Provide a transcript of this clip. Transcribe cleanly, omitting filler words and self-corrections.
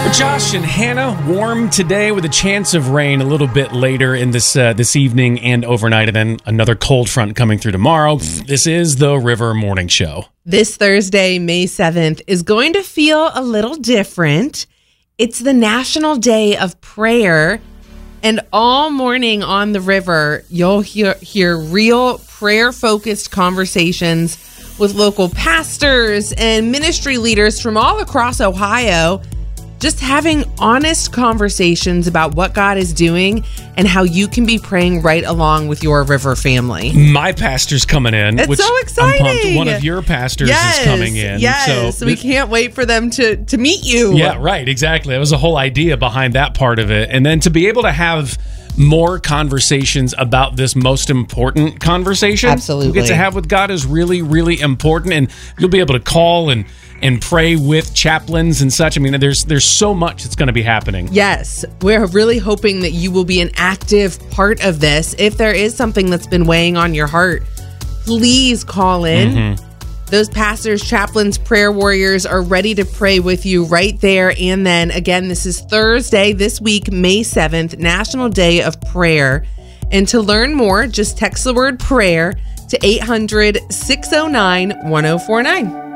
Josh and Hannah, warm today with a chance of rain a little bit later in this evening and overnight, and then another cold front coming through tomorrow. This is the River Morning Show. This Thursday, May 7th, is going to feel a little different. It's the National Day of Prayer, and all morning on the river, you'll hear real prayer-focused conversations with local pastors and ministry leaders from all across Ohio, just having honest conversations about what God is doing and how you can be praying right along with your river family. My pastor's coming in. It's which so exciting. I'm pumped. One of your pastors is coming in. Yes, so we can't wait for them to meet you. Yeah, right, exactly. That was the whole idea behind that part of it. And then to be able to have more conversations about this most important conversation Absolutely. we get to have with God is really, really important. And you'll be able to call and pray with chaplains and such. I mean, there's so much that's going to be happening. Yes, we're really hoping that you will be an active part of this. If there is something that's been weighing on your heart, please call in. Mm-hmm. Those pastors, chaplains, prayer warriors are ready to pray with you right there and then. Again, this is Thursday this week, May 7th, National Day of Prayer. And to learn more, just text the word prayer to 800-609-1049.